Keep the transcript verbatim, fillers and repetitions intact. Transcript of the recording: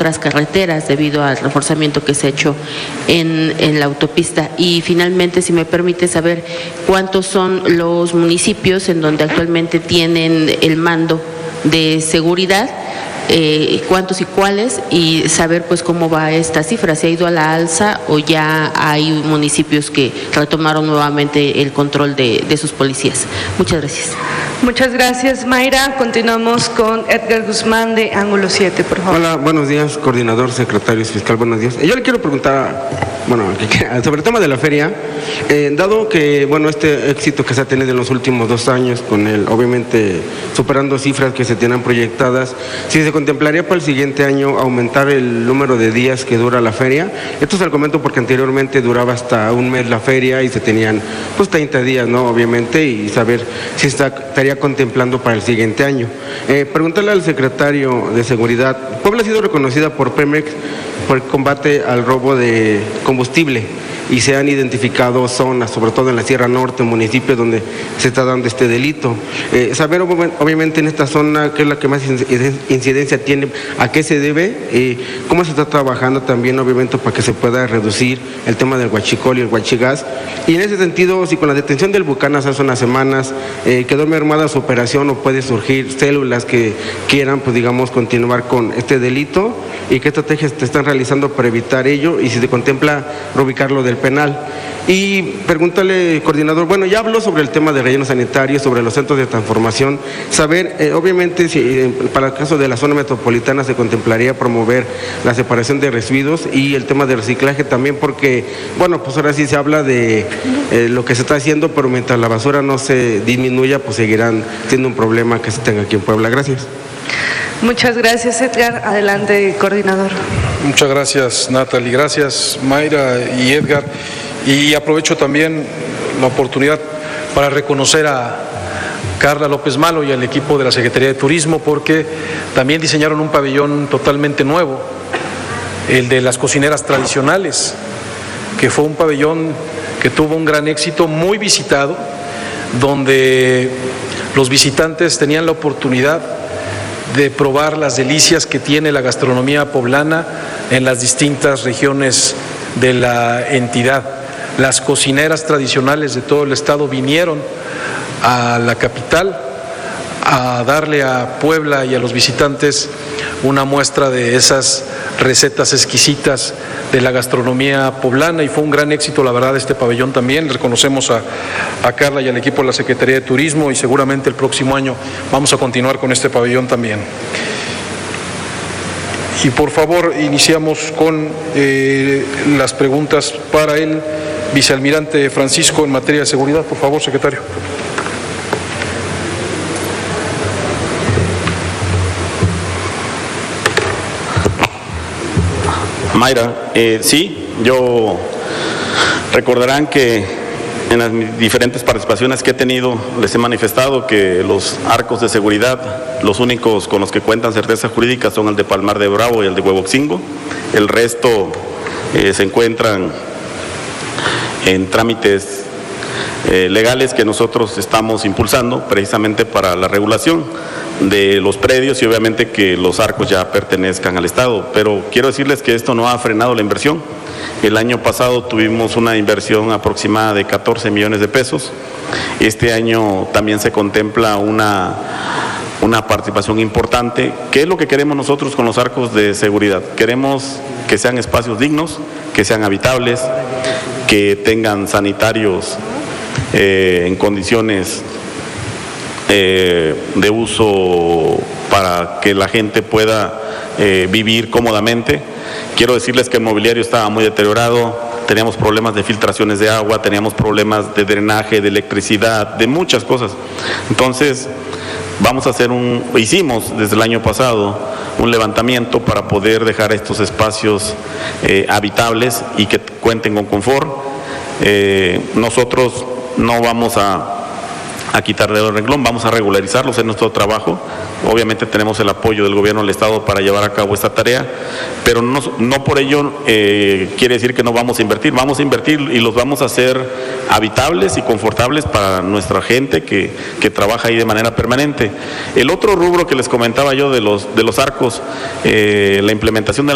otras carreteras debido al reforzamiento que se ha hecho en, en la autopista. Y finalmente, si me permite saber cuántos son los municipios en donde actualmente tienen el mando de seguridad, eh, cuántos y cuáles, y saber pues cómo va esta cifra, si ha ido a la alza o ya hay municipios que retomaron nuevamente el control de, de sus policías. Muchas gracias. Muchas gracias, Mayra. Continuamos con Edgar Guzmán de Ángulo siete, por favor. Hola, buenos días, coordinador, secretario fiscal, buenos días. Yo le quiero preguntar, bueno, sobre el tema de la feria, eh, dado que, bueno, este éxito que se ha tenido en los últimos dos años, con el, obviamente, superando cifras que se tienen proyectadas, si se contemplaría para el siguiente año aumentar el número de días que dura la feria. Esto se lo comento porque anteriormente duraba hasta un mes la feria y se tenían, pues, treinta días, ¿no? Obviamente, y saber si está, estaría contemplando para el siguiente año. Eh, preguntarle al secretario de Seguridad, Puebla ha sido reconocida por Pemex por el combate al robo de combustible y se han identificado zonas, sobre todo en la Sierra Norte, municipios donde se está dando este delito. Eh, saber obviamente en esta zona qué es la que más incidencia tiene, a qué se debe, eh, cómo se está trabajando también obviamente para que se pueda reducir el tema del huachicol y el huachigás. Y en ese sentido, si con la detención del Bucanas hace unas semanas eh, quedó mermada su operación o puede surgir células que quieran, pues digamos, continuar con este delito, y qué estrategias te están realizando para evitar ello y si se contempla reubicarlo del penal. Y pregúntale, coordinador, bueno, ya habló sobre el tema de relleno sanitario, sobre los centros de transformación, saber, eh, obviamente, si eh, para el caso de la zona metropolitana se contemplaría promover la separación de residuos y el tema de reciclaje también, porque, bueno, pues ahora sí se habla de eh, lo que se está haciendo, pero mientras la basura no se disminuya, pues seguirán siendo un problema que se tenga aquí en Puebla. Gracias. Muchas gracias, Edgar. Adelante, coordinador. Muchas gracias, Natalie. Gracias, Mayra y Edgar. Y aprovecho también la oportunidad para reconocer a Carla López Malo y al equipo de la Secretaría de Turismo, porque también diseñaron un pabellón totalmente nuevo, el de las cocineras tradicionales, que fue un pabellón que tuvo un gran éxito, muy visitado, donde los visitantes tenían la oportunidad de probar las delicias que tiene la gastronomía poblana en las distintas regiones de la entidad. Las cocineras tradicionales de todo el estado vinieron a la capital a darle a Puebla y a los visitantes una muestra de esas recetas exquisitas de la gastronomía poblana, y fue un gran éxito, la verdad, este pabellón también. Reconocemos a, a Carla y al equipo de la Secretaría de Turismo, y seguramente el próximo año vamos a continuar con este pabellón también. Y por favor, iniciamos con eh, las preguntas para el vicealmirante Francisco en materia de seguridad. Por favor, secretario. Mayra, eh, sí, yo recordarán que en las diferentes participaciones que he tenido les he manifestado que los arcos de seguridad, los únicos con los que cuentan certeza jurídica son el de Palmar de Bravo y el de Huehuoxingo. El resto eh, se encuentran en trámites eh, legales que nosotros estamos impulsando precisamente para la regulación de los predios, y obviamente que los arcos ya pertenezcan al Estado. Pero quiero decirles que esto no ha frenado la inversión. El año pasado tuvimos una inversión aproximada de catorce millones de pesos. Este año también se contempla una, una participación importante. ¿Qué es lo que queremos nosotros con los arcos de seguridad? Queremos que sean espacios dignos, que sean habitables, que tengan sanitarios eh, en condiciones Eh, de uso para que la gente pueda eh, vivir cómodamente. Quiero decirles que el mobiliario estaba muy deteriorado, teníamos problemas de filtraciones de agua, teníamos problemas de drenaje, de electricidad, de muchas cosas. Entonces, vamos a hacer un, hicimos desde el año pasado un levantamiento para poder dejar estos espacios eh, habitables y que cuenten con confort. Eh, nosotros no vamos a a quitarle el renglón, vamos a regularizarlos en nuestro trabajo. Obviamente tenemos el apoyo del gobierno del Estado para llevar a cabo esta tarea, pero no, no por ello eh, quiere decir que no vamos a invertir. Vamos a invertir y los vamos a hacer habitables y confortables para nuestra gente que, que trabaja ahí de manera permanente. El otro rubro que les comentaba yo de los, de los arcos, eh, la implementación de